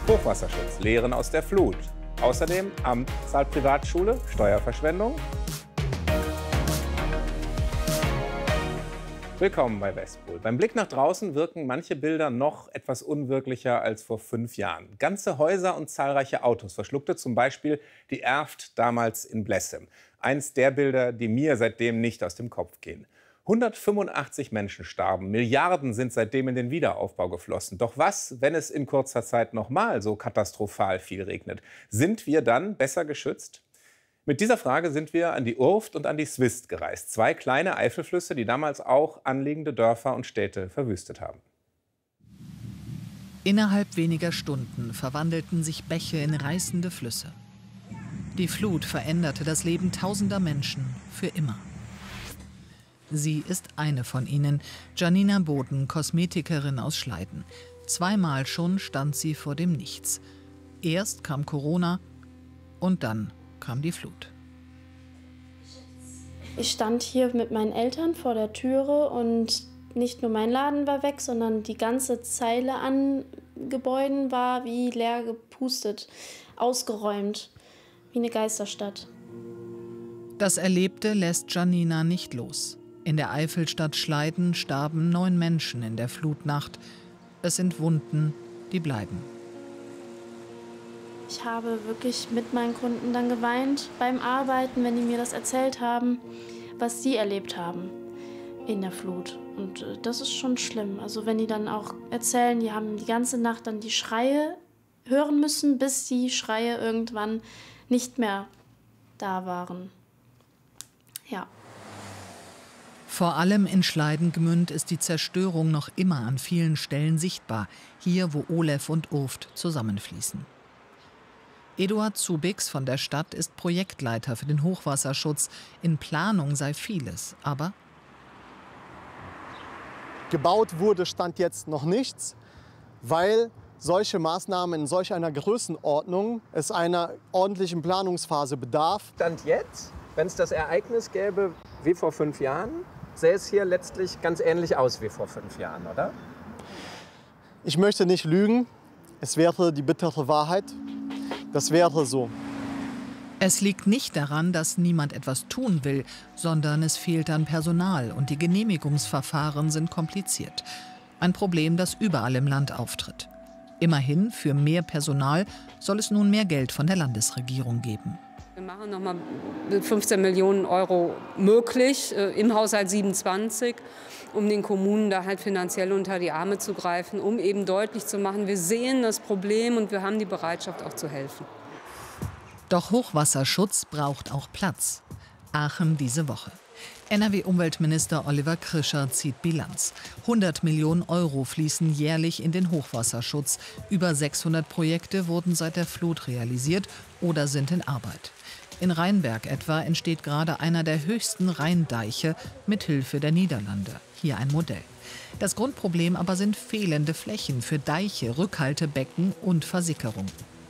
Hochwasserschutz, Lehren aus der Flut. Außerdem Amt zahlt Privatschule, Steuerverschwendung. Willkommen bei Westpol. Beim Blick nach draußen wirken manche Bilder noch etwas unwirklicher als vor 5 Jahren. Ganze Häuser und zahlreiche Autos verschluckte zum Beispiel die Erft damals in Blessem. Eins der Bilder, die mir seitdem nicht aus dem Kopf gehen. 185 Menschen starben, Milliarden sind seitdem in den Wiederaufbau geflossen. Doch was, wenn es in kurzer Zeit nochmal so katastrophal viel regnet? Sind wir dann besser geschützt? Mit dieser Frage sind wir an die Urft und an die Swist gereist. 2 kleine Eifelflüsse, die damals auch anliegende Dörfer und Städte verwüstet haben. Innerhalb weniger Stunden verwandelten sich Bäche in reißende Flüsse. Die Flut veränderte das Leben tausender Menschen für immer. Sie ist eine von ihnen, Janina Boden, Kosmetikerin aus Schleiden. 2-mal schon stand sie vor dem Nichts. Erst kam Corona und dann kam die Flut. Ich stand hier mit meinen Eltern vor der Türe und nicht nur mein Laden war weg, sondern die ganze Zeile an Gebäuden war wie leer gepustet, ausgeräumt, wie eine Geisterstadt. Das Erlebte lässt Janina nicht los. In der Eifelstadt Schleiden starben 9 Menschen in der Flutnacht. Es sind Wunden, die bleiben. Ich habe wirklich mit meinen Kunden dann geweint beim Arbeiten, wenn die mir das erzählt haben, was sie erlebt haben in der Flut. Und das ist schon schlimm. Also wenn die dann auch erzählen, die haben die ganze Nacht dann die Schreie hören müssen, bis die Schreie irgendwann nicht mehr da waren. Ja. Vor allem in Schleiden-Gmünd ist die Zerstörung noch immer an vielen Stellen sichtbar, hier wo Olef und Urft zusammenfließen. Eduard Zubix von der Stadt ist Projektleiter für den Hochwasserschutz. In Planung sei vieles, aber gebaut wurde Stand jetzt noch nichts, weil solche Maßnahmen in solch einer Größenordnung es einer ordentlichen Planungsphase bedarf. Stand jetzt, wenn es das Ereignis gäbe wie vor 5 Jahren, sähe es hier letztlich ganz ähnlich aus wie vor 5 Jahren, oder? Ich möchte nicht lügen, es wäre die bittere Wahrheit. Das wäre so. Es liegt nicht daran, dass niemand etwas tun will, sondern es fehlt an Personal und die Genehmigungsverfahren sind kompliziert. Ein Problem, das überall im Land auftritt. Immerhin, für mehr Personal soll es nun mehr Geld von der Landesregierung geben. Wir machen noch mal 15 Millionen Euro möglich im Haushalt 27, um den Kommunen da halt finanziell unter die Arme zu greifen, um eben deutlich zu machen, wir sehen das Problem und wir haben die Bereitschaft auch zu helfen. Doch Hochwasserschutz braucht auch Platz. Aachen diese Woche. NRW-Umweltminister Oliver Krischer zieht Bilanz. 100 Millionen Euro fließen jährlich in den Hochwasserschutz. Über 600 Projekte wurden seit der Flut realisiert oder sind in Arbeit. In Rheinberg etwa entsteht gerade einer der höchsten Rheindeiche mit Hilfe der Niederlande. Hier ein Modell. Das Grundproblem aber sind fehlende Flächen für Deiche, Rückhaltebecken und Versickerung.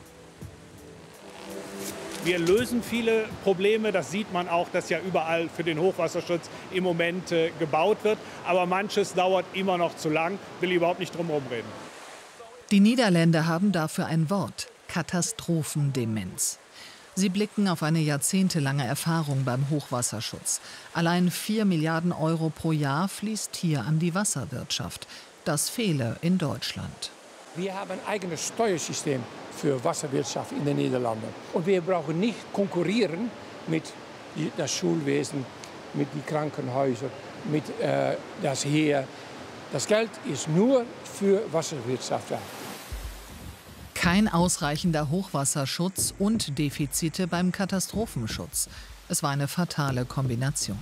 Wir lösen viele Probleme, das sieht man auch, dass ja überall für den Hochwasserschutz im Moment gebaut wird. Aber manches dauert immer noch zu lang, will ich überhaupt nicht drum herum reden. Die Niederländer haben dafür ein Wort: Katastrophendemenz. Sie blicken auf eine jahrzehntelange Erfahrung beim Hochwasserschutz. Allein 4 Milliarden Euro pro Jahr fließt hier an die Wasserwirtschaft. Das fehle in Deutschland. Wir haben ein eigenes Steuersystem für Wasserwirtschaft in den Niederlanden. Und wir brauchen nicht konkurrieren mit das Schulwesen, mit den Krankenhäusern, mit das Heer. Das Geld ist nur für Wasserwirtschaft da. Kein ausreichender Hochwasserschutz und Defizite beim Katastrophenschutz. Es war eine fatale Kombination.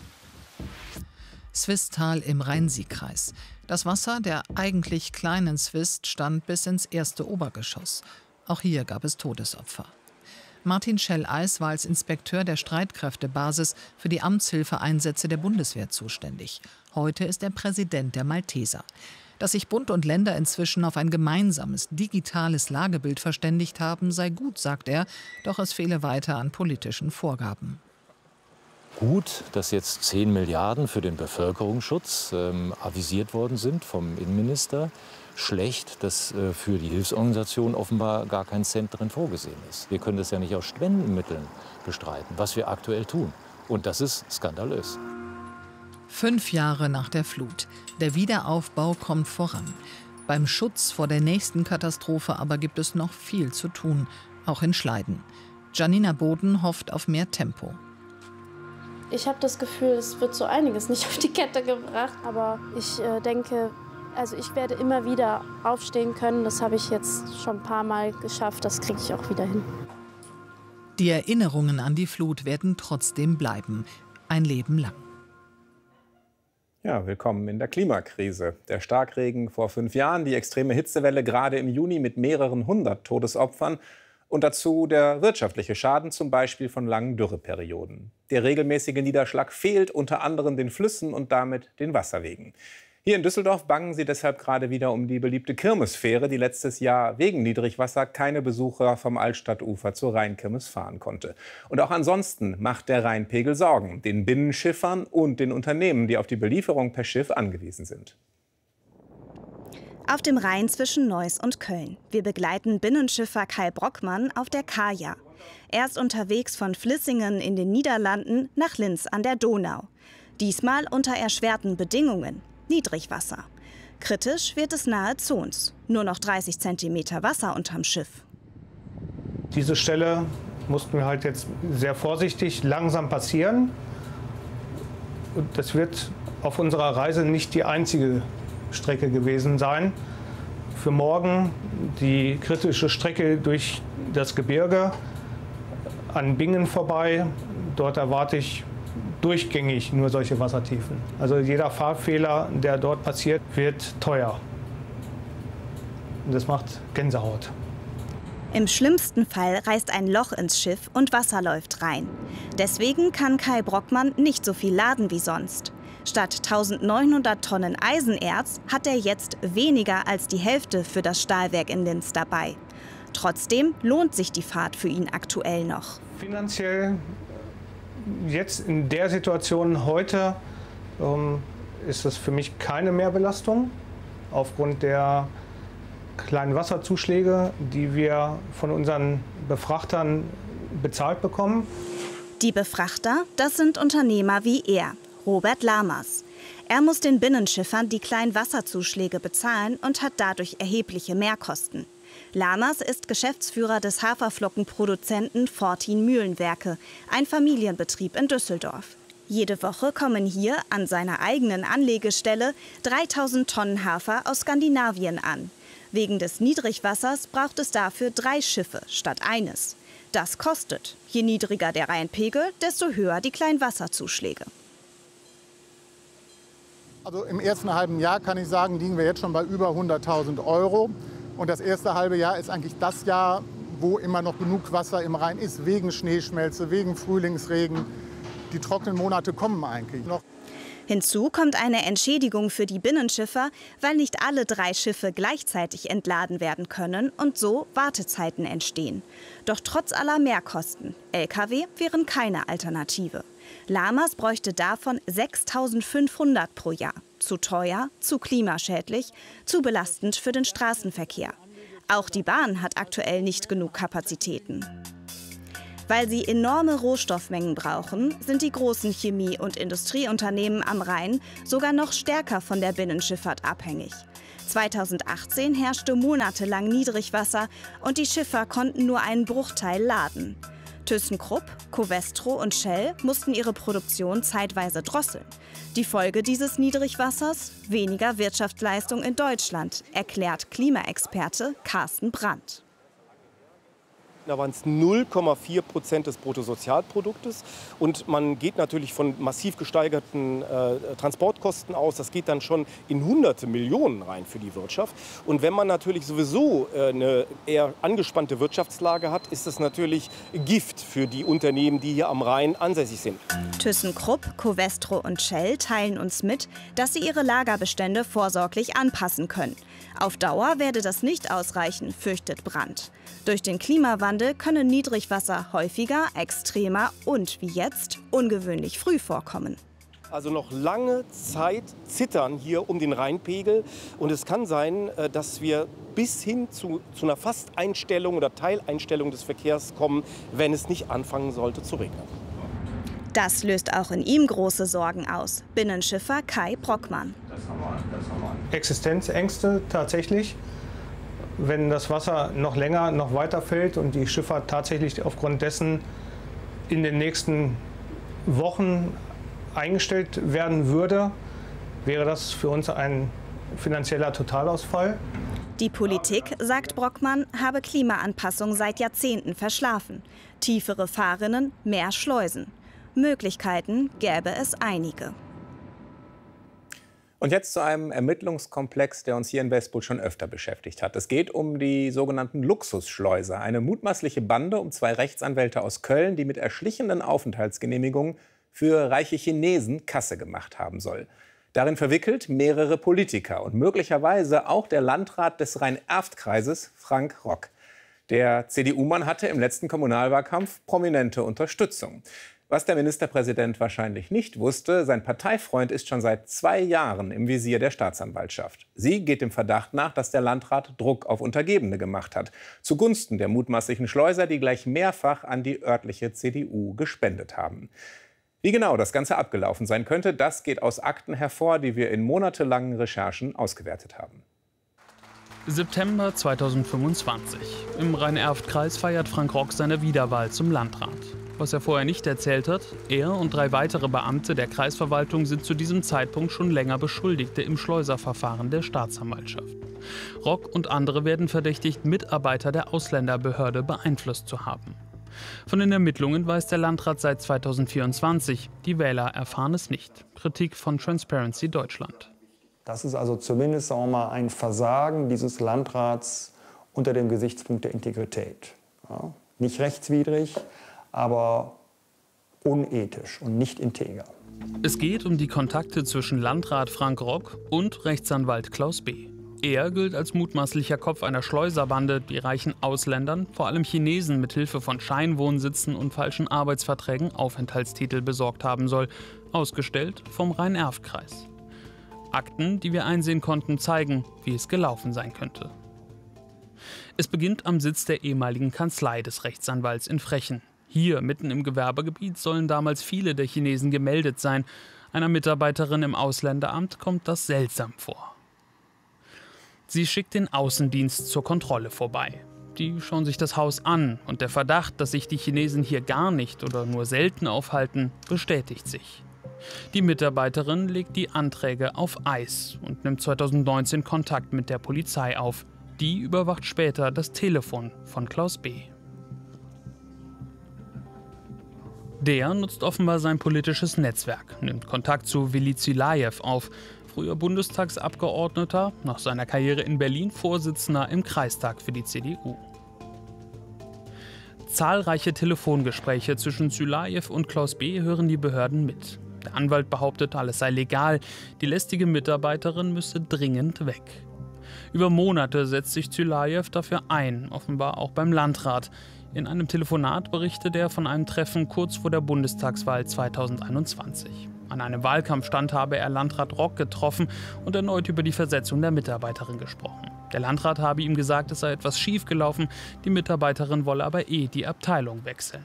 Swisttal im Rhein-Sieg-Kreis. Das Wasser der eigentlich kleinen Swist stand bis ins erste Obergeschoss. Auch hier gab es Todesopfer. Martin Schelleis war als Inspekteur der Streitkräftebasis für die Amtshilfeeinsätze der Bundeswehr zuständig. Heute ist er Präsident der Malteser. Dass sich Bund und Länder inzwischen auf ein gemeinsames, digitales Lagebild verständigt haben, sei gut, sagt er, doch es fehle weiter an politischen Vorgaben. Gut, dass jetzt 10 Milliarden für den Bevölkerungsschutz avisiert worden sind vom Innenminister. schlecht, dass für die Hilfsorganisation offenbar gar kein Cent drin vorgesehen ist. Wir können das ja nicht aus Spendenmitteln bestreiten, was wir aktuell tun. Und das ist skandalös. 5 Jahre nach der Flut. Der Wiederaufbau kommt voran. Beim Schutz vor der nächsten Katastrophe aber gibt es noch viel zu tun, auch in Schleiden. Janina Boden hofft auf mehr Tempo. Ich habe das Gefühl, es wird so einiges nicht auf die Kette gebracht. Aber ich denke, also ich werde immer wieder aufstehen können. Das habe ich jetzt schon ein paar Mal geschafft. Das kriege ich auch wieder hin. Die Erinnerungen an die Flut werden trotzdem bleiben. Ein Leben lang. Ja, willkommen in der Klimakrise. Der Starkregen vor 5 Jahren, die extreme Hitzewelle gerade im Juni mit mehreren 100 Todesopfern und dazu der wirtschaftliche Schaden, zum Beispiel von langen Dürreperioden. Der regelmäßige Niederschlag fehlt unter anderem den Flüssen und damit den Wasserwegen. Hier in Düsseldorf bangen sie deshalb gerade wieder um die beliebte Kirmesfähre, die letztes Jahr wegen Niedrigwasser keine Besucher vom Altstadtufer zur Rheinkirmes fahren konnte. Und auch ansonsten macht der Rheinpegel Sorgen, den Binnenschiffern und den Unternehmen, die auf die Belieferung per Schiff angewiesen sind. Auf dem Rhein zwischen Neuss und Köln. Wir begleiten Binnenschiffer Kai Brockmann auf der Kaja. Er ist unterwegs von Vlissingen in den Niederlanden nach Linz an der Donau. Diesmal unter erschwerten Bedingungen. Niedrigwasser. Kritisch wird es nahe Zons. Nur noch 30 cm Wasser unterm Schiff. Diese Stelle mussten wir halt jetzt sehr vorsichtig, langsam passieren. Und das wird auf unserer Reise nicht die einzige Strecke gewesen sein. Für morgen die kritische Strecke durch das Gebirge an Bingen vorbei. Dort erwarte ich durchgängig nur solche Wassertiefen. Also jeder Fahrfehler, der dort passiert, wird teuer. Und das macht Gänsehaut. Im schlimmsten Fall reißt ein Loch ins Schiff und Wasser läuft rein. Deswegen kann Kai Brockmann nicht so viel laden wie sonst. Statt 1900 Tonnen Eisenerz hat er jetzt weniger als die Hälfte für das Stahlwerk in Linz dabei. Trotzdem lohnt sich die Fahrt für ihn aktuell noch. Finanziell jetzt in der Situation heute ist das für mich keine Mehrbelastung aufgrund der kleinen Wasserzuschläge, die wir von unseren Befrachtern bezahlt bekommen. Die Befrachter, das sind Unternehmer wie er, Robert Lamas. Er muss den Binnenschiffern die kleinen Wasserzuschläge bezahlen und hat dadurch erhebliche Mehrkosten. Lamas ist Geschäftsführer des Haferflockenproduzenten Fortin Mühlenwerke, ein Familienbetrieb in Düsseldorf. Jede Woche kommen hier an seiner eigenen Anlegestelle 3000 Tonnen Hafer aus Skandinavien an. Wegen des Niedrigwassers braucht es dafür 3 Schiffe statt eines. Das kostet. Je niedriger der Rheinpegel, desto höher die Kleinwasserzuschläge. Also im ersten halben Jahr kann ich sagen, liegen wir jetzt schon bei über 100.000 €. Und das erste halbe Jahr ist eigentlich das Jahr, wo immer noch genug Wasser im Rhein ist, wegen Schneeschmelze, wegen Frühlingsregen. Die trockenen Monate kommen eigentlich noch. Hinzu kommt eine Entschädigung für die Binnenschiffer, weil nicht alle 3 Schiffe gleichzeitig entladen werden können und so Wartezeiten entstehen. Doch trotz aller Mehrkosten, Lkw wären keine Alternative. Lamas bräuchte davon 6.500 pro Jahr. Zu teuer, zu klimaschädlich, zu belastend für den Straßenverkehr. Auch die Bahn hat aktuell nicht genug Kapazitäten. Weil sie enorme Rohstoffmengen brauchen, sind die großen Chemie- und Industrieunternehmen am Rhein sogar noch stärker von der Binnenschifffahrt abhängig. 2018 herrschte monatelang Niedrigwasser und die Schiffer konnten nur einen Bruchteil laden. ThyssenKrupp, Covestro und Shell mussten ihre Produktion zeitweise drosseln. Die Folge dieses Niedrigwassers? Weniger Wirtschaftsleistung in Deutschland, erklärt Klimaexperte Carsten Brandt. Da waren es 0,4% des Bruttosozialproduktes. Und man geht natürlich von massiv gesteigerten Transportkosten aus. Das geht dann schon in hunderte Millionen rein für die Wirtschaft. Und wenn man natürlich sowieso eine eher angespannte Wirtschaftslage hat, ist das natürlich Gift für die Unternehmen, die hier am Rhein ansässig sind. ThyssenKrupp, Covestro und Shell teilen uns mit, dass sie ihre Lagerbestände vorsorglich anpassen können. Auf Dauer werde das nicht ausreichen, fürchtet Brandt. Durch den Klimawandel können Niedrigwasser häufiger, extremer und, wie jetzt, ungewöhnlich früh vorkommen. Also noch lange Zeit zittern hier um den Rheinpegel. Und es kann sein, dass wir bis hin zu einer Fasteinstellung oder Teileinstellung des Verkehrs kommen, wenn es nicht anfangen sollte zu regnen. Das löst auch in ihm große Sorgen aus. Binnenschiffer Kai Brockmann. Das haben wir. Existenzängste tatsächlich. Wenn das Wasser noch länger, noch weiter fällt und die Schifffahrt tatsächlich aufgrund dessen in den nächsten Wochen eingestellt werden würde, wäre das für uns ein finanzieller Totalausfall. Die Politik, sagt Brockmann, habe Klimaanpassung seit Jahrzehnten verschlafen. Tiefere Fahrrinnen, mehr Schleusen. Möglichkeiten gäbe es einige. Und jetzt zu einem Ermittlungskomplex, der uns hier in Westpol schon öfter beschäftigt hat. Es geht um die sogenannten Luxusschleuser, eine mutmaßliche Bande um 2 Rechtsanwälte aus Köln, die mit erschlichenen Aufenthaltsgenehmigungen für reiche Chinesen Kasse gemacht haben soll. Darin verwickelt mehrere Politiker und möglicherweise auch der Landrat des Rhein-Erft-Kreises, Frank Rock. Der CDU-Mann hatte im letzten Kommunalwahlkampf prominente Unterstützung. Was der Ministerpräsident wahrscheinlich nicht wusste, sein Parteifreund ist schon seit 2 Jahren im Visier der Staatsanwaltschaft. Sie geht dem Verdacht nach, dass der Landrat Druck auf Untergebene gemacht hat, zugunsten der mutmaßlichen Schleuser, die gleich mehrfach an die örtliche CDU gespendet haben. Wie genau das Ganze abgelaufen sein könnte, das geht aus Akten hervor, die wir in monatelangen Recherchen ausgewertet haben. September 2025. Im Rhein-Erft-Kreis feiert Frank Rock seine Wiederwahl zum Landrat. Was er vorher nicht erzählt hat, er und 3 weitere Beamte der Kreisverwaltung sind zu diesem Zeitpunkt schon länger Beschuldigte im Schleuserverfahren der Staatsanwaltschaft. Rock und andere werden verdächtigt, Mitarbeiter der Ausländerbehörde beeinflusst zu haben. Von den Ermittlungen weiß der Landrat seit 2024. Die Wähler erfahren es nicht. Kritik von Transparency Deutschland. Das ist also zumindest, sagen wir mal, ein Versagen dieses Landrats unter dem Gesichtspunkt der Integrität. Ja, nicht rechtswidrig, aber unethisch und nicht integer. Es geht um die Kontakte zwischen Landrat Frank Rock und Rechtsanwalt Klaus B. Er gilt als mutmaßlicher Kopf einer Schleuserbande, die reichen Ausländern, vor allem Chinesen, mit Hilfe von Scheinwohnsitzen und falschen Arbeitsverträgen Aufenthaltstitel besorgt haben soll, ausgestellt vom Rhein-Erft-Kreis. Akten, die wir einsehen konnten, zeigen, wie es gelaufen sein könnte. Es beginnt am Sitz der ehemaligen Kanzlei des Rechtsanwalts in Frechen. Hier, mitten im Gewerbegebiet, sollen damals viele der Chinesen gemeldet sein. Einer Mitarbeiterin im Ausländeramt kommt das seltsam vor. Sie schickt den Außendienst zur Kontrolle vorbei. Die schauen sich das Haus an und der Verdacht, dass sich die Chinesen hier gar nicht oder nur selten aufhalten, bestätigt sich. Die Mitarbeiterin legt die Anträge auf Eis und nimmt 2019 Kontakt mit der Polizei auf. Die überwacht später das Telefon von Klaus B. Der nutzt offenbar sein politisches Netzwerk, nimmt Kontakt zu Willi Zülajew auf, früher Bundestagsabgeordneter, nach seiner Karriere in Berlin Vorsitzender im Kreistag für die CDU. Zahlreiche Telefongespräche zwischen Zülajew und Klaus B. hören die Behörden mit. Der Anwalt behauptet, alles sei legal, die lästige Mitarbeiterin müsse dringend weg. Über Monate setzt sich Zülajew dafür ein, offenbar auch beim Landrat. In einem Telefonat berichtet er von einem Treffen kurz vor der Bundestagswahl 2021. An einem Wahlkampfstand habe er Landrat Rock getroffen und erneut über die Versetzung der Mitarbeiterin gesprochen. Der Landrat habe ihm gesagt, es sei etwas schiefgelaufen, die Mitarbeiterin wolle aber die Abteilung wechseln.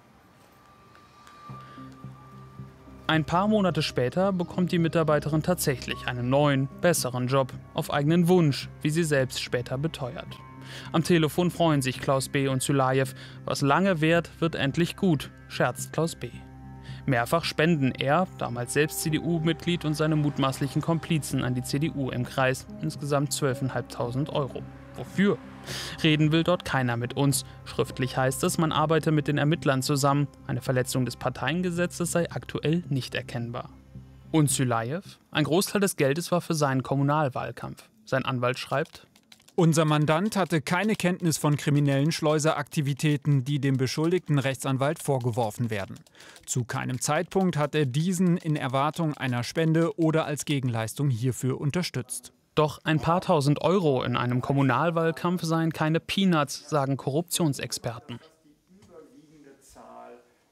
Ein paar Monate später bekommt die Mitarbeiterin tatsächlich einen neuen, besseren Job, auf eigenen Wunsch, wie sie selbst später beteuert. Am Telefon freuen sich Klaus B. und Zülajew. Was lange währt, wird endlich gut, scherzt Klaus B. Mehrfach spenden er, damals selbst CDU-Mitglied, und seine mutmaßlichen Komplizen an die CDU im Kreis, insgesamt 12.500 €. Wofür? Reden will dort keiner mit uns. Schriftlich heißt es, man arbeite mit den Ermittlern zusammen. Eine Verletzung des Parteiengesetzes sei aktuell nicht erkennbar. Und Zülajew? Ein Großteil des Geldes war für seinen Kommunalwahlkampf. Sein Anwalt schreibt: Unser Mandant hatte keine Kenntnis von kriminellen Schleuseraktivitäten, die dem beschuldigten Rechtsanwalt vorgeworfen werden. Zu keinem Zeitpunkt hat er diesen in Erwartung einer Spende oder als Gegenleistung hierfür unterstützt. Doch ein paar tausend Euro in einem Kommunalwahlkampf seien keine Peanuts, sagen Korruptionsexperten.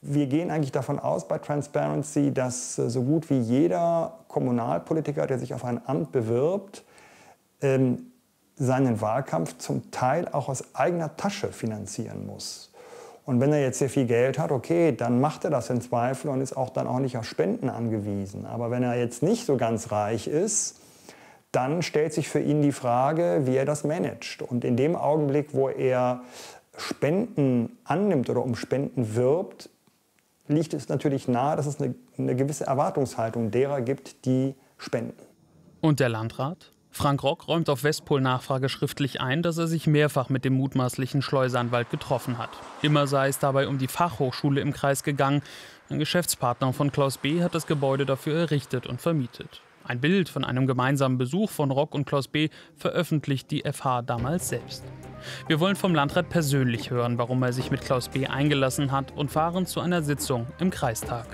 Wir gehen eigentlich davon aus bei Transparency, dass so gut wie jeder Kommunalpolitiker, der sich auf ein Amt bewirbt, seinen Wahlkampf zum Teil auch aus eigener Tasche finanzieren muss. Und wenn er jetzt sehr viel Geld hat, okay, dann macht er das im Zweifel und ist auch dann auch nicht auf Spenden angewiesen. Aber wenn er jetzt nicht so ganz reich ist, dann stellt sich für ihn die Frage, wie er das managt. Und in dem Augenblick, wo er Spenden annimmt oder um Spenden wirbt, liegt es natürlich nahe, dass es eine gewisse Erwartungshaltung derer gibt, die spenden. Und der Landrat? Frank Rock räumt auf Westpol-Nachfrage schriftlich ein, dass er sich mehrfach mit dem mutmaßlichen Schleuseranwalt getroffen hat. Immer sei es dabei um die Fachhochschule im Kreis gegangen. Ein Geschäftspartner von Klaus B. hat das Gebäude dafür errichtet und vermietet. Ein Bild von einem gemeinsamen Besuch von Rock und Klaus B. veröffentlicht die FH damals selbst. Wir wollen vom Landrat persönlich hören, warum er sich mit Klaus B. eingelassen hat, und fahren zu einer Sitzung im Kreistag.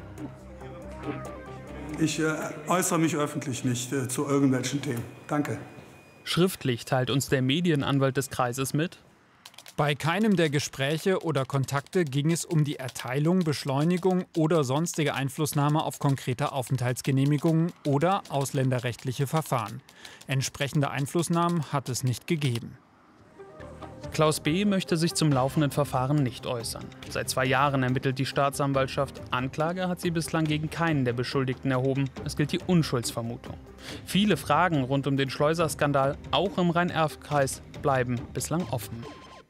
Ich äußere mich öffentlich nicht zu irgendwelchen Themen. Danke. Schriftlich teilt uns der Medienanwalt des Kreises mit: Bei keinem der Gespräche oder Kontakte ging es um die Erteilung, Beschleunigung oder sonstige Einflussnahme auf konkrete Aufenthaltsgenehmigungen oder ausländerrechtliche Verfahren. Entsprechende Einflussnahmen hat es nicht gegeben. Klaus B. möchte sich zum laufenden Verfahren nicht äußern. Seit 2 Jahren ermittelt die Staatsanwaltschaft. Anklage hat sie bislang gegen keinen der Beschuldigten erhoben. Es gilt die Unschuldsvermutung. Viele Fragen rund um den Schleuserskandal, auch im Rhein-Erft-Kreis, bleiben bislang offen.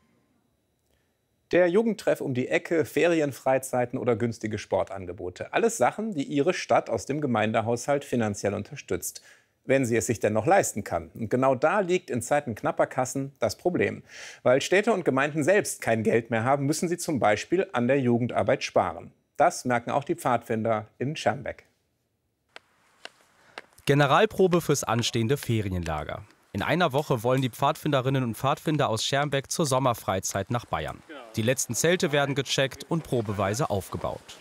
Der Jugendtreff um die Ecke, Ferienfreizeiten oder günstige Sportangebote. Alles Sachen, die Ihre Stadt aus dem Gemeindehaushalt finanziell unterstützt. Wenn sie es sich denn noch leisten kann. Und genau da liegt in Zeiten knapper Kassen das Problem. Weil Städte und Gemeinden selbst kein Geld mehr haben, müssen sie zum Beispiel an der Jugendarbeit sparen. Das merken auch die Pfadfinder in Schermbeck. Generalprobe fürs anstehende Ferienlager. In einer Woche wollen die Pfadfinderinnen und Pfadfinder aus Schermbeck zur Sommerfreizeit nach Bayern. Die letzten Zelte werden gecheckt und probeweise aufgebaut.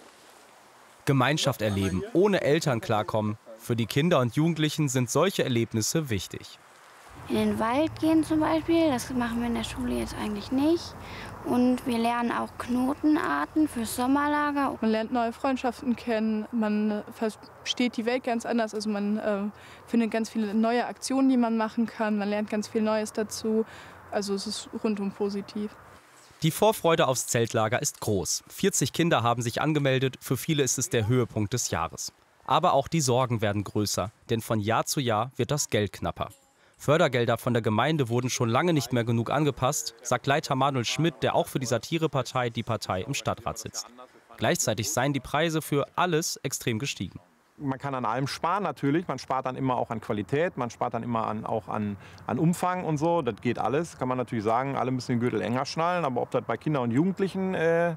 Gemeinschaft erleben, ohne Eltern klarkommen. Für die Kinder und Jugendlichen sind solche Erlebnisse wichtig. In den Wald gehen zum Beispiel, das machen wir in der Schule jetzt eigentlich nicht. Und wir lernen auch Knotenarten fürs Sommerlager. Man lernt neue Freundschaften kennen, man versteht die Welt ganz anders. Also man findet ganz viele neue Aktionen, die man machen kann. Man lernt ganz viel Neues dazu. Also es ist rundum positiv. Die Vorfreude aufs Zeltlager ist groß. 40 Kinder haben sich angemeldet. Für viele ist es der Höhepunkt des Jahres. Aber auch die Sorgen werden größer, denn von Jahr zu Jahr wird das Geld knapper. Fördergelder von der Gemeinde wurden schon lange nicht mehr genug angepasst, sagt Leiter Manuel Schmidt, der auch für die Satirepartei Die Partei im Stadtrat sitzt. Gleichzeitig seien die Preise für alles extrem gestiegen. Man kann an allem sparen natürlich, man spart dann immer auch an Qualität, man spart dann immer auch an Umfang und so, das geht alles. Kann man natürlich sagen, alle müssen den Gürtel enger schnallen, aber ob das bei Kindern und Jugendlichen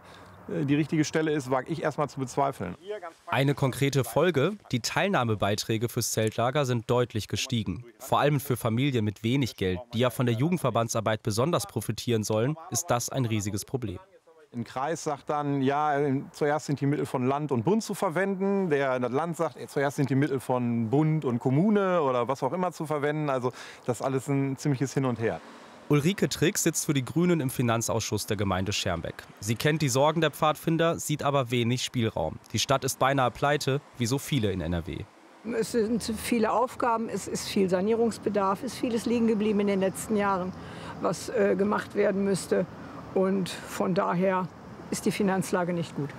die richtige Stelle ist, wage ich erstmal zu bezweifeln. Eine konkrete Folge: Die Teilnahmebeiträge fürs Zeltlager sind deutlich gestiegen. Vor allem für Familien mit wenig Geld, die ja von der Jugendverbandsarbeit besonders profitieren sollen, ist das ein riesiges Problem. Ein Kreis sagt dann, ja, zuerst sind die Mittel von Land und Bund zu verwenden. Das Land sagt, zuerst sind die Mittel von Bund und Kommune oder was auch immer zu verwenden. Also das ist alles ein ziemliches Hin und Her. Ulrike Trix sitzt für die Grünen im Finanzausschuss der Gemeinde Schermbeck. Sie kennt die Sorgen der Pfadfinder, sieht aber wenig Spielraum. Die Stadt ist beinahe pleite, wie so viele in NRW. Es sind viele Aufgaben, es ist viel Sanierungsbedarf, es ist vieles liegen geblieben in den letzten Jahren, was gemacht werden müsste. Und von daher ist die Finanzlage nicht gut.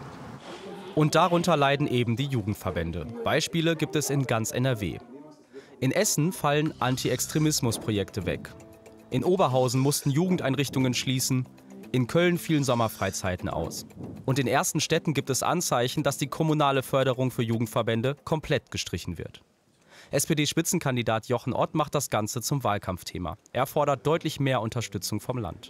Und darunter leiden eben die Jugendverbände. Beispiele gibt es in ganz NRW. In Essen fallen Anti-Extremismus-Projekte weg. In Oberhausen mussten Jugendeinrichtungen schließen. In Köln fielen Sommerfreizeiten aus. Und in ersten Städten gibt es Anzeichen, dass die kommunale Förderung für Jugendverbände komplett gestrichen wird. SPD-Spitzenkandidat Jochen Ott macht das Ganze zum Wahlkampfthema. Er fordert deutlich mehr Unterstützung vom Land.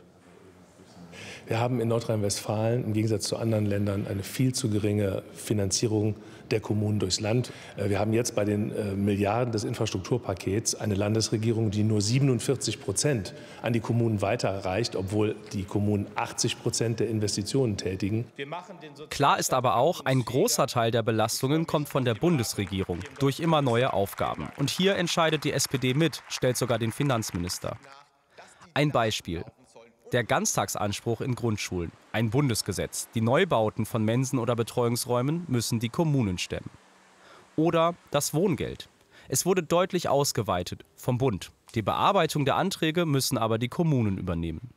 Wir haben in Nordrhein-Westfalen im Gegensatz zu anderen Ländern eine viel zu geringe Finanzierung der Kommunen durchs Land. Wir haben jetzt bei den Milliarden des Infrastrukturpakets eine Landesregierung, die nur 47% an die Kommunen weiterreicht, obwohl die Kommunen 80% der Investitionen tätigen. Klar ist aber auch, ein großer Teil der Belastungen kommt von der Bundesregierung durch immer neue Aufgaben. Und hier entscheidet die SPD mit, stellt sogar den Finanzminister. Ein Beispiel. Der Ganztagsanspruch in Grundschulen, ein Bundesgesetz. Die Neubauten von Mensen oder Betreuungsräumen müssen die Kommunen stemmen. Oder das Wohngeld. Es wurde deutlich ausgeweitet vom Bund. Die Bearbeitung der Anträge müssen aber die Kommunen übernehmen.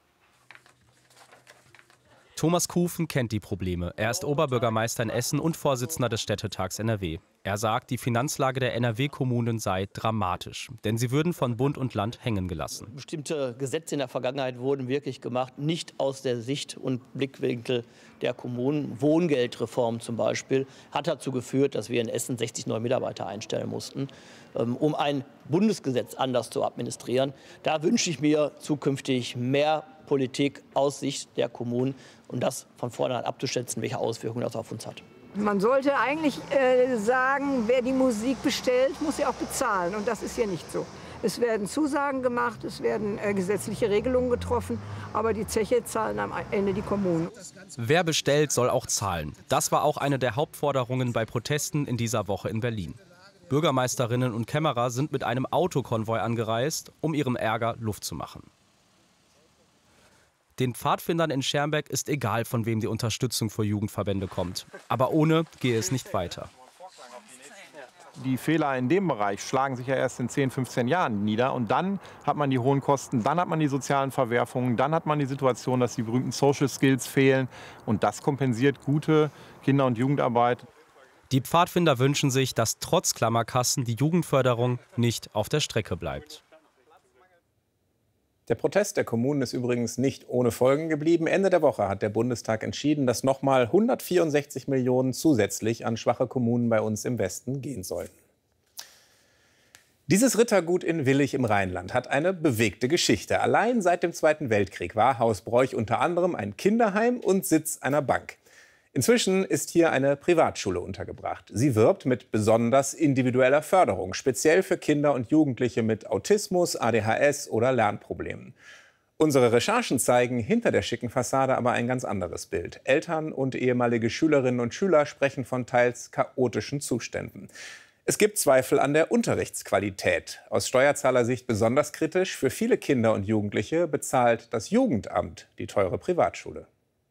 Thomas Kufen kennt die Probleme. Er ist Oberbürgermeister in Essen und Vorsitzender des Städtetags NRW. Er sagt, die Finanzlage der NRW-Kommunen sei dramatisch, denn sie würden von Bund und Land hängen gelassen. Bestimmte Gesetze in der Vergangenheit wurden wirklich gemacht, nicht aus der Sicht und Blickwinkel der Kommunen. Wohngeldreform zum Beispiel hat dazu geführt, dass wir in Essen 60 neue Mitarbeiter einstellen mussten, um ein Bundesgesetz anders zu administrieren. Da wünsche ich mir zukünftig mehr Politik aus Sicht der Kommunen, um das von vornherein abzuschätzen, welche Auswirkungen das auf uns hat. Man sollte eigentlich sagen, wer die Musik bestellt, muss sie auch bezahlen. Und das ist hier nicht so. Es werden Zusagen gemacht, es werden gesetzliche Regelungen getroffen, aber die Zeche zahlen am Ende die Kommunen. Wer bestellt, soll auch zahlen. Das war auch eine der Hauptforderungen bei Protesten in dieser Woche in Berlin. Bürgermeisterinnen und Kämmerer sind mit einem Autokonvoi angereist, um ihrem Ärger Luft zu machen. Den Pfadfindern in Schermbeck ist egal, von wem die Unterstützung für Jugendverbände kommt. Aber ohne gehe es nicht weiter. Die Fehler in dem Bereich schlagen sich ja erst in 10, 15 Jahren nieder. Und dann hat man die hohen Kosten, dann hat man die sozialen Verwerfungen, dann hat man die Situation, dass die berühmten Social Skills fehlen. Und das kompensiert gute Kinder- und Jugendarbeit. Die Pfadfinder wünschen sich, dass trotz Klammerkassen die Jugendförderung nicht auf der Strecke bleibt. Der Protest der Kommunen ist übrigens nicht ohne Folgen geblieben. Ende der Woche hat der Bundestag entschieden, dass nochmal 164 Millionen zusätzlich an schwache Kommunen bei uns im Westen gehen sollen. Dieses Rittergut in Willich im Rheinland hat eine bewegte Geschichte. Allein seit dem Zweiten Weltkrieg war Haus Broich unter anderem ein Kinderheim und Sitz einer Bank. Inzwischen ist hier eine Privatschule untergebracht. Sie wirbt mit besonders individueller Förderung, speziell für Kinder und Jugendliche mit Autismus, ADHS oder Lernproblemen. Unsere Recherchen zeigen hinter der schicken Fassade aber ein ganz anderes Bild. Eltern und ehemalige Schülerinnen und Schüler sprechen von teils chaotischen Zuständen. Es gibt Zweifel an der Unterrichtsqualität. Aus Steuerzahlersicht besonders kritisch: für viele Kinder und Jugendliche bezahlt das Jugendamt die teure Privatschule.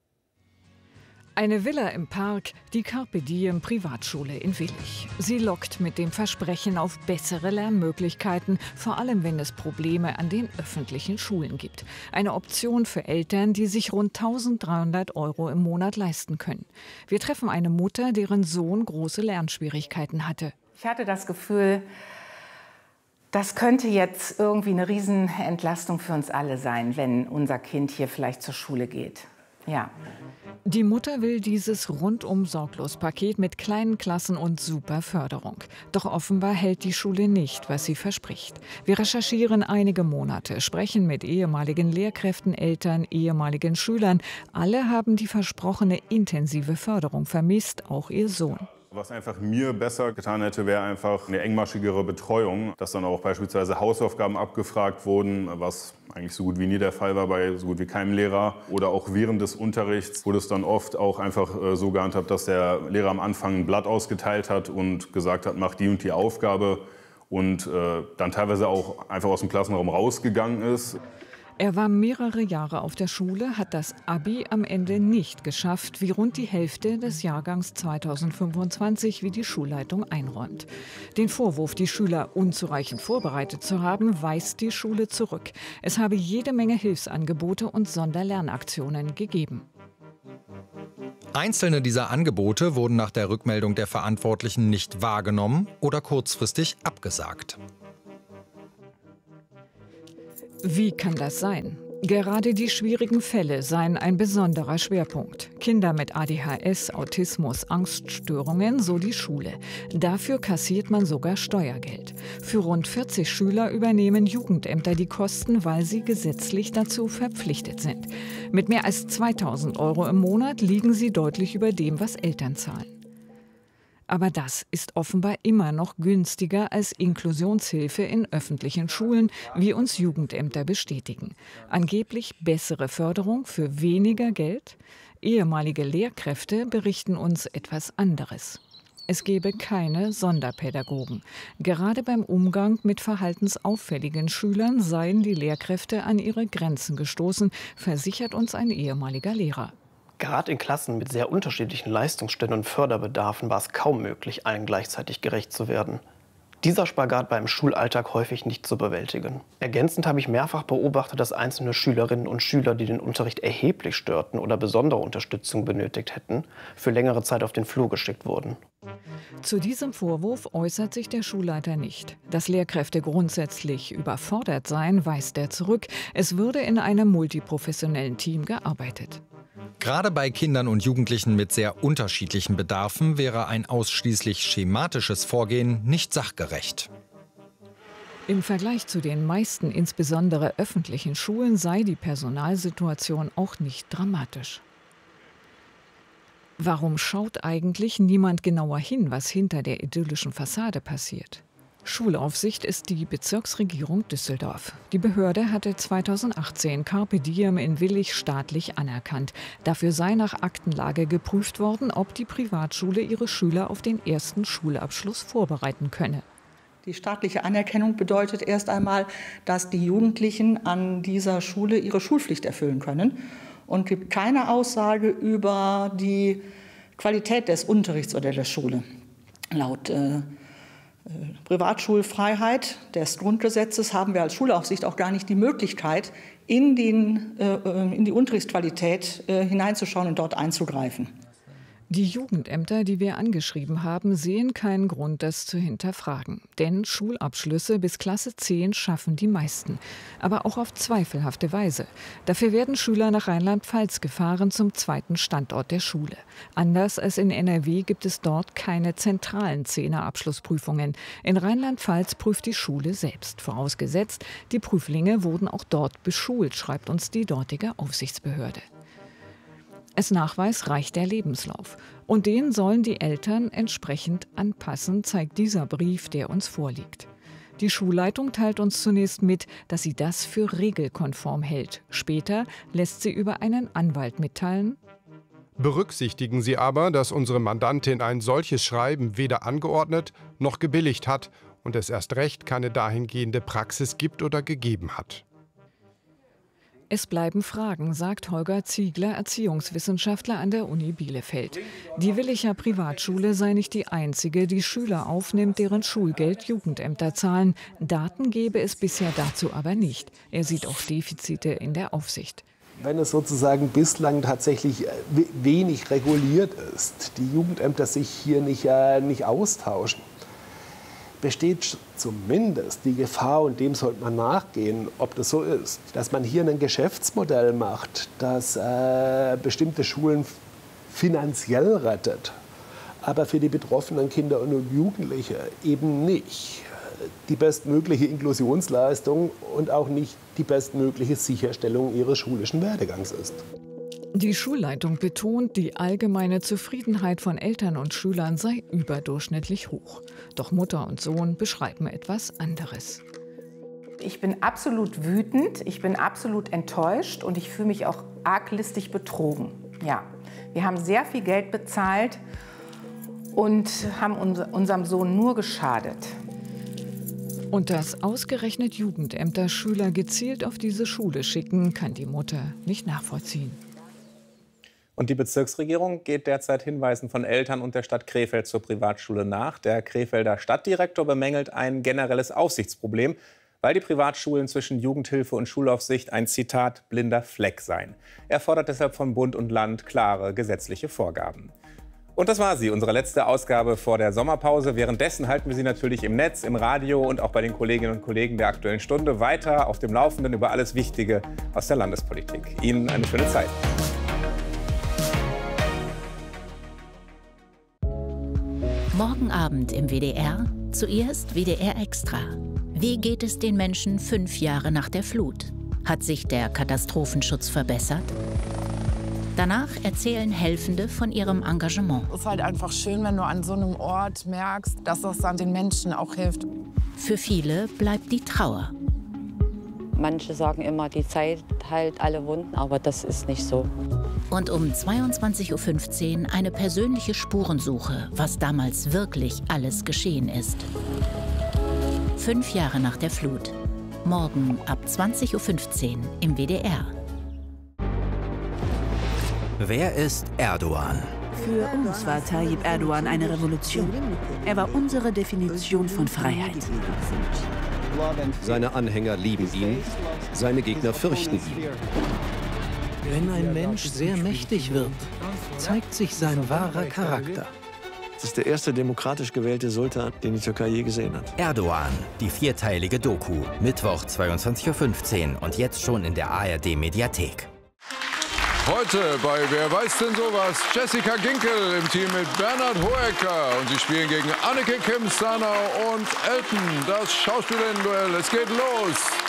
Eine Villa im Park, die Carpe Diem Privatschule in Willich. Sie lockt mit dem Versprechen auf bessere Lernmöglichkeiten, vor allem wenn es Probleme an den öffentlichen Schulen gibt. Eine Option für Eltern, die sich rund 1.300 € im Monat leisten können. Wir treffen eine Mutter, deren Sohn große Lernschwierigkeiten hatte. Ich hatte das Gefühl, das könnte jetzt irgendwie eine Riesenentlastung für uns alle sein, wenn unser Kind hier vielleicht zur Schule geht. Ja. Die Mutter will dieses Rundum-Sorglos-Paket mit kleinen Klassen und super Förderung. Doch offenbar hält die Schule nicht, was sie verspricht. Wir recherchieren einige Monate, sprechen mit ehemaligen Lehrkräften, Eltern, ehemaligen Schülern. Alle haben die versprochene intensive Förderung vermisst, auch ihr Sohn. Was einfach mir besser getan hätte, wäre einfach eine engmaschigere Betreuung, dass dann auch beispielsweise Hausaufgaben abgefragt wurden, was eigentlich so gut wie nie der Fall war bei so gut wie keinem Lehrer. Oder auch während des Unterrichts wurde es dann oft auch einfach so gehandhabt, dass der Lehrer am Anfang ein Blatt ausgeteilt hat und gesagt hat, mach die und die Aufgabe, und dann teilweise auch einfach aus dem Klassenraum rausgegangen ist. Er war mehrere Jahre auf der Schule, hat das Abi am Ende nicht geschafft, wie rund die Hälfte des Jahrgangs 2025, wie die Schulleitung einräumt. Den Vorwurf, die Schüler unzureichend vorbereitet zu haben, weist die Schule zurück. Es habe jede Menge Hilfsangebote und Sonderlernaktionen gegeben. Einzelne dieser Angebote wurden nach der Rückmeldung der Verantwortlichen nicht wahrgenommen oder kurzfristig abgesagt. Wie kann das sein? Gerade die schwierigen Fälle seien ein besonderer Schwerpunkt. Kinder mit ADHS, Autismus, Angststörungen, so die Schule. Dafür kassiert man sogar Steuergeld. Für rund 40 Schüler übernehmen Jugendämter die Kosten, weil sie gesetzlich dazu verpflichtet sind. Mit mehr als 2.000 € im Monat liegen sie deutlich über dem, was Eltern zahlen. Aber das ist offenbar immer noch günstiger als Inklusionshilfe in öffentlichen Schulen, wie uns Jugendämter bestätigen. Angeblich bessere Förderung für weniger Geld? Ehemalige Lehrkräfte berichten uns etwas anderes. Es gebe keine Sonderpädagogen. Gerade beim Umgang mit verhaltensauffälligen Schülern seien die Lehrkräfte an ihre Grenzen gestoßen, versichert uns ein ehemaliger Lehrer. Gerade in Klassen mit sehr unterschiedlichen Leistungsständen und Förderbedarfen war es kaum möglich, allen gleichzeitig gerecht zu werden. Dieser Spagat war im Schulalltag häufig nicht zu bewältigen. Ergänzend habe ich mehrfach beobachtet, dass einzelne Schülerinnen und Schüler, die den Unterricht erheblich störten oder besondere Unterstützung benötigt hätten, für längere Zeit auf den Flur geschickt wurden. Zu diesem Vorwurf äußert sich der Schulleiter nicht. Dass Lehrkräfte grundsätzlich überfordert seien, weist er zurück. Es würde in einem multiprofessionellen Team gearbeitet. Gerade bei Kindern und Jugendlichen mit sehr unterschiedlichen Bedarfen wäre ein ausschließlich schematisches Vorgehen nicht sachgerecht. Im Vergleich zu den meisten, insbesondere öffentlichen Schulen, sei die Personalsituation auch nicht dramatisch. Warum schaut eigentlich niemand genauer hin, was hinter der idyllischen Fassade passiert? Schulaufsicht ist die Bezirksregierung Düsseldorf. Die Behörde hatte 2018 Carpe Diem in Willich staatlich anerkannt. Dafür sei nach Aktenlage geprüft worden, ob die Privatschule ihre Schüler auf den ersten Schulabschluss vorbereiten könne. Die staatliche Anerkennung bedeutet erst einmal, dass die Jugendlichen an dieser Schule ihre Schulpflicht erfüllen können und gibt keine Aussage über die Qualität des Unterrichts oder der Schule. Laut Privatschulfreiheit des Grundgesetzes haben wir als Schulaufsicht auch gar nicht die Möglichkeit, in die Unterrichtsqualität hineinzuschauen und dort einzugreifen. Die Jugendämter, die wir angeschrieben haben, sehen keinen Grund, das zu hinterfragen. Denn Schulabschlüsse bis Klasse 10 schaffen die meisten. Aber auch auf zweifelhafte Weise. Dafür werden Schüler nach Rheinland-Pfalz gefahren zum zweiten Standort der Schule. Anders als in NRW gibt es dort keine zentralen 10er-Abschlussprüfungen. In Rheinland-Pfalz prüft die Schule selbst. Vorausgesetzt, die Prüflinge wurden auch dort beschult, schreibt uns die dortige Aufsichtsbehörde. Als Nachweis reicht der Lebenslauf. Und den sollen die Eltern entsprechend anpassen, zeigt dieser Brief, der uns vorliegt. Die Schulleitung teilt uns zunächst mit, dass sie das für regelkonform hält. Später lässt sie über einen Anwalt mitteilen: Berücksichtigen Sie aber, dass unsere Mandantin ein solches Schreiben weder angeordnet noch gebilligt hat und es erst recht keine dahingehende Praxis gibt oder gegeben hat. Es bleiben Fragen, sagt Holger Ziegler, Erziehungswissenschaftler an der Uni Bielefeld. Die Willicher Privatschule sei nicht die einzige, die Schüler aufnimmt, deren Schulgeld Jugendämter zahlen. Daten gebe es bisher dazu aber nicht. Er sieht auch Defizite in der Aufsicht. Wenn es sozusagen bislang tatsächlich wenig reguliert ist, die Jugendämter sich hier nicht austauschen, besteht zumindest die Gefahr, und dem sollte man nachgehen, ob das so ist, dass man hier ein Geschäftsmodell macht, das bestimmte Schulen finanziell rettet, aber für die betroffenen Kinder und Jugendliche eben nicht die bestmögliche Inklusionsleistung und auch nicht die bestmögliche Sicherstellung ihres schulischen Werdegangs ist. Die Schulleitung betont, die allgemeine Zufriedenheit von Eltern und Schülern sei überdurchschnittlich hoch. Doch Mutter und Sohn beschreiben etwas anderes. Ich bin absolut wütend, ich bin absolut enttäuscht und ich fühle mich auch arglistig betrogen. Ja, wir haben sehr viel Geld bezahlt und haben unserem Sohn nur geschadet. Und dass ausgerechnet Jugendämter Schüler gezielt auf diese Schule schicken, kann die Mutter nicht nachvollziehen. Und die Bezirksregierung geht derzeit Hinweisen von Eltern und der Stadt Krefeld zur Privatschule nach. Der Krefelder Stadtdirektor bemängelt ein generelles Aufsichtsproblem, weil die Privatschulen zwischen Jugendhilfe und Schulaufsicht ein, Zitat, blinder Fleck seien. Er fordert deshalb von Bund und Land klare gesetzliche Vorgaben. Und das war sie, unsere letzte Ausgabe vor der Sommerpause. Währenddessen halten wir Sie natürlich im Netz, im Radio und auch bei den Kolleginnen und Kollegen der Aktuellen Stunde weiter auf dem Laufenden über alles Wichtige aus der Landespolitik. Ihnen eine schöne Zeit. Morgen Abend im WDR, zuerst WDR Extra. Wie geht es den Menschen 5 Jahre nach der Flut? Hat sich der Katastrophenschutz verbessert? Danach erzählen Helfende von ihrem Engagement. Es ist halt einfach schön, wenn du an so einem Ort merkst, dass das dann den Menschen auch hilft. Für viele bleibt die Trauer. Manche sagen immer, die Zeit heilt alle Wunden, aber das ist nicht so. Und um 22:15 Uhr eine persönliche Spurensuche, was damals wirklich alles geschehen ist. 5 Jahre nach der Flut. Morgen ab 20:15 Uhr im WDR. Wer ist Erdogan? Für uns war Tayyip Erdogan eine Revolution. Er war unsere Definition von Freiheit. Seine Anhänger lieben ihn, seine Gegner fürchten ihn. Wenn ein Mensch sehr mächtig wird, zeigt sich sein wahrer Charakter. Das ist der erste demokratisch gewählte Sultan, den die Türkei je gesehen hat. Erdogan, die 4-teilige Doku, Mittwoch 22:15 Uhr und jetzt schon in der ARD-Mediathek. Heute bei Wer weiß denn sowas? Jessica Ginkel im Team mit Bernhard Hoecker. Und sie spielen gegen Anneke Kim-Stanau und Elton, das Schauspielerinnen-Duell. Es geht los!